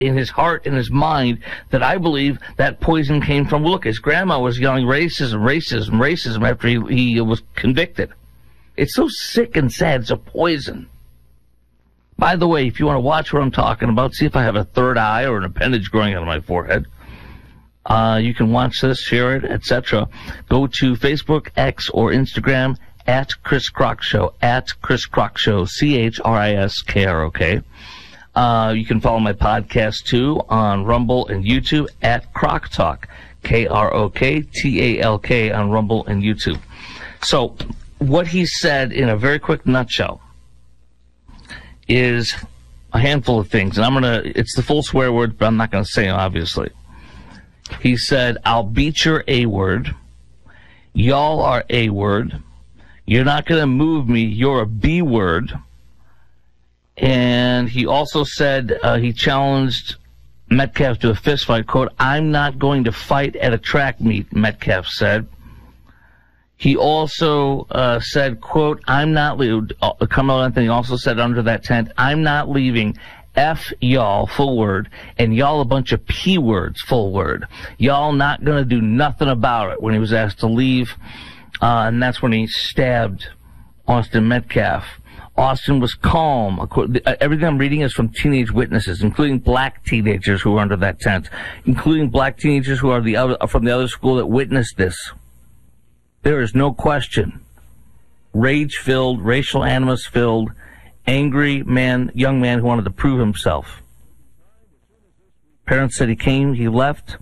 in his heart, in his mind, that I believe that poison came from. Look, his grandma was yelling racism, racism, racism after he was convicted. It's so sick and sad. It's a poison. By the way, if you want to watch what I'm talking about, see if I have a third eye or an appendage growing out of my forehead. You can watch this, share it, etc. Go to Facebook, X, or Instagram at Chris Crock Show, at Chris Crock Show, ChrisKrok. You can follow my podcast, too, on Rumble and YouTube at Crock Talk, KROKTALK on Rumble and YouTube. So, what he said in a very quick nutshell is a handful of things. And it's the full swear word, but I'm not going to say them, obviously. He said, I'll beat your A word. Y'all are A word. You're not going to move me. You're a B word. And he also said he challenged Metcalf to a fist fight. Quote, I'm not going to fight at a track meet, Metcalf said. He also said, quote, I'm not leaving. Carmelo Anthony also said under that tent, I'm not leaving. F y'all, full word, and y'all a bunch of P words, full word. Y'all not going to do nothing about it when he was asked to leave. And that's when he stabbed Austin Metcalf. Austin was calm. Everything I'm reading is from teenage witnesses, including black teenagers who were under that tent, including black teenagers who are from the other school that witnessed this. There is no question. Rage-filled, racial animus-filled, angry man, young man who wanted to prove himself. Parents said he left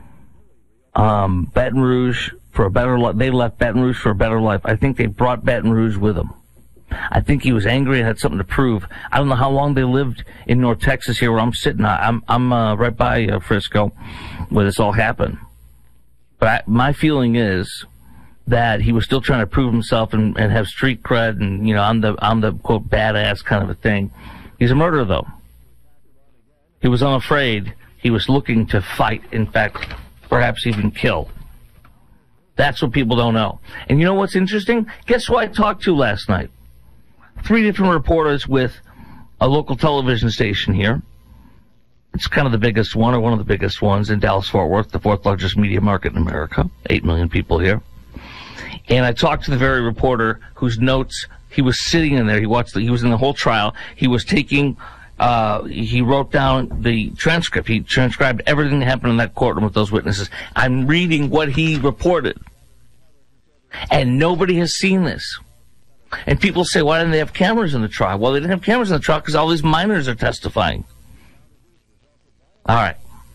Baton Rouge for a better life. They left Baton Rouge for a better life. I think they brought Baton Rouge with them. I think he was angry and had something to prove. I don't know how long they lived in North Texas here where I'm sitting. I'm right by Frisco where this all happened. But my feeling is that he was still trying to prove himself and have street cred and, you know, I'm the quote badass kind of a thing. He's a murderer though. He was unafraid. He was looking to fight, in fact, perhaps even kill. That's what people don't know. And you know what's interesting? Guess who I talked to last night? 3 different reporters with a local television station here. It's kind of the biggest one, or one of the biggest ones in Dallas-Fort Worth, the 4th largest media market in America. 8 million people here. And I talked to the very reporter whose notes, he was sitting in there. He was in the whole trial. He was taking, he wrote down the transcript. He transcribed everything that happened in that courtroom with those witnesses. I'm reading what he reported. And nobody has seen this. And people say, why didn't they have cameras in the trial? Well, they didn't have cameras in the trial because all these minors are testifying. All right.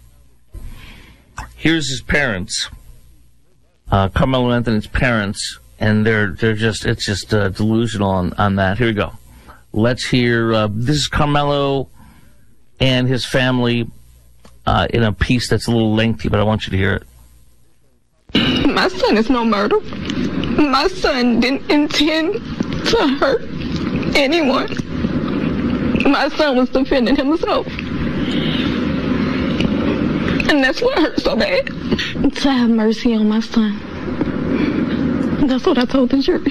Here's his parents. Carmelo Anthony's parents, and it's just delusional on that. Here we go. Let's hear, this is Carmelo and his family in a piece that's a little lengthy, but I want you to hear it. My son is no murderer. My son didn't intend to hurt anyone. My son was defending himself. And that's what hurt so bad. To have mercy on my son. That's what I told the jury.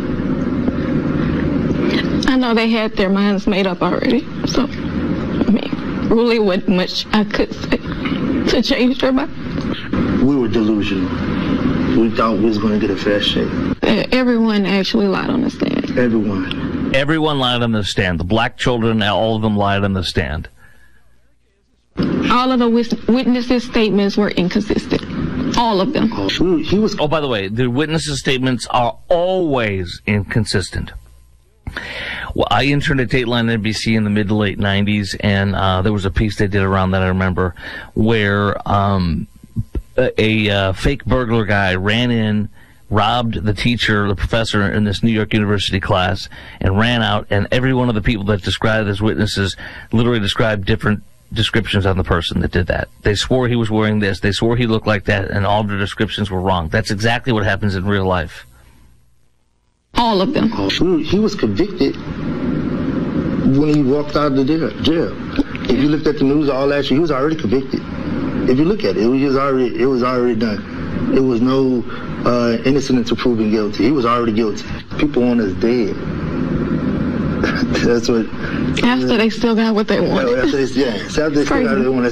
I know they had their minds made up already. So, I mean, really wasn't much I could say to change their mind. We were delusional. We thought we was going to get a fair shake. Everyone actually lied on the stand. Everyone. Everyone lied on the stand. The black children, all of them lied on the stand. All of the witnesses' statements were inconsistent. All of them. Oh, by the way, the witnesses' statements are always inconsistent. Well, I interned at Dateline NBC in the mid to late 90s, and there was a piece they did around that, I remember, where a fake burglar guy ran in, robbed the teacher, the professor in this New York University class, and ran out, and every one of the people that described as witnesses literally described different descriptions on the person that did that. They swore he was wearing this, they swore he looked like that, and all the descriptions were wrong. That's exactly what happens in real life. All of them. He was convicted when he walked out of the jail. If you looked at the news all last year, he was already convicted. If you look at it, it was already done. It was no innocent until proven guilty. He was already guilty. People want us dead. That's what. After they still got what they wanted. After they still got what they wanted.